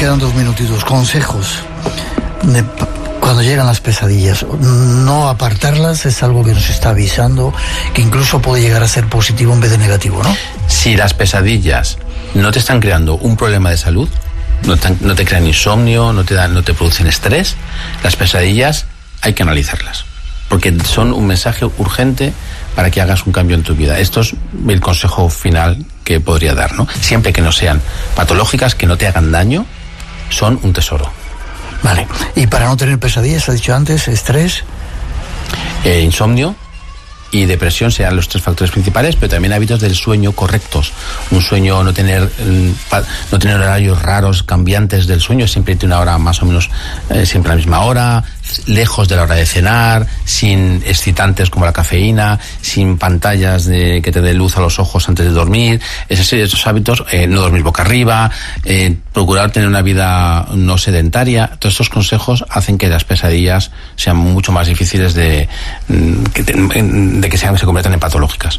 quedan 2 minutitos. Consejos cuando llegan las pesadillas. No apartarlas es algo que nos está avisando, que incluso puede llegar a ser positivo en vez de negativo, ¿no? Si las pesadillas no te están creando un problema de salud, no te crean insomnio, no te producen estrés, las pesadillas hay que analizarlas, porque son un mensaje urgente para que hagas un cambio en tu vida. Esto es el consejo final que podría dar, ¿no? Siempre que no sean patológicas, que no te hagan daño, son un tesoro. Vale. Y para no tener pesadillas, has dicho antes, estrés, insomnio y depresión sean los 3 factores principales, pero también hábitos del sueño correctos. Un sueño, no tener horarios raros, cambiantes del sueño, siempre tiene una hora más o menos, siempre a la misma hora, lejos de la hora de cenar, sin excitantes como la cafeína, sin pantallas que te dé luz a los ojos antes de dormir. Esos hábitos, no dormir boca arriba, procurar tener una vida no sedentaria. Todos estos consejos hacen que las pesadillas sean mucho más difíciles de que se conviertan en patológicas.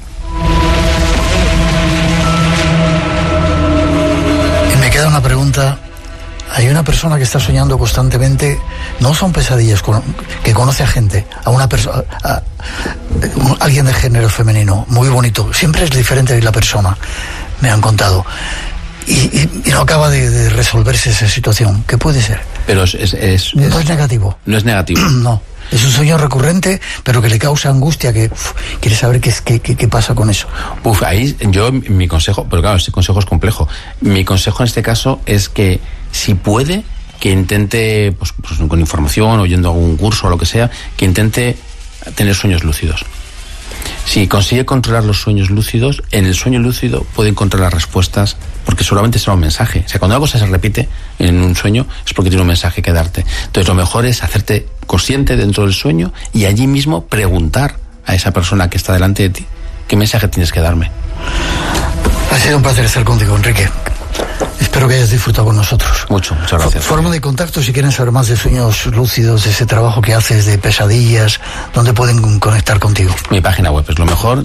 Y me queda una pregunta. Hay una persona que está soñando constantemente, no son pesadillas, que conoce a gente, a una persona, alguien de género femenino, muy bonito, siempre es diferente de la persona, me han contado, y no acaba de resolverse esa situación. ¿Qué puede ser? Pero no es negativo. No es negativo. No. Es un sueño recurrente, pero que le causa angustia, que quiere saber qué pasa con eso. Ahí mi consejo, pero claro, este consejo es complejo. Mi consejo en este caso es que, si puede, que intente, pues con información, oyendo algún curso o lo que sea, que intente tener sueños lúcidos. Si consigue controlar los sueños lúcidos, en el sueño lúcido puede encontrar las respuestas, porque seguramente será un mensaje. O sea, cuando algo se repite en un sueño es porque tiene un mensaje que darte. Entonces lo mejor es hacerte consciente dentro del sueño y allí mismo preguntar a esa persona que está delante de ti qué mensaje tienes que darme. Ha sido un placer estar contigo, Enrique. Espero que hayas disfrutado con nosotros. Muchas gracias. Forma de contacto, si quieren saber más de sueños lúcidos, de ese trabajo que haces, de pesadillas, ¿dónde pueden conectar contigo? Mi página web es lo mejor,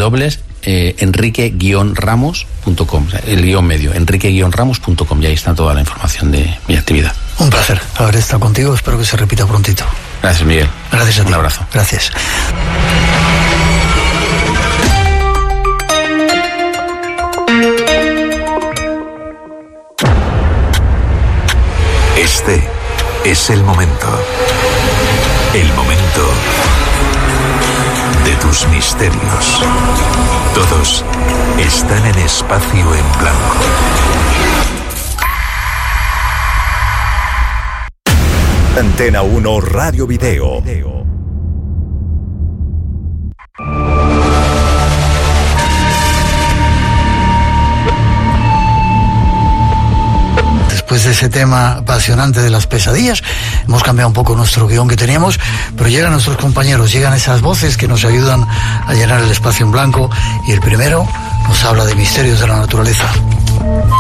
www.enrique-ramos.com, el guión medio, enrique-ramos.com, y ahí está toda la información de mi actividad. Un placer haber estado contigo, espero que se repita prontito. Gracias, Miguel. Gracias a ti. Un abrazo. Gracias. Este es el momento. El momento de tus misterios. Todos están en espacio en blanco. Antena 1 Radio Video. Después de ese tema apasionante de las pesadillas, hemos cambiado un poco nuestro guión que teníamos, pero llegan nuestros compañeros, llegan esas voces que nos ayudan a llenar el espacio en blanco, y el primero nos habla de misterios de la naturaleza.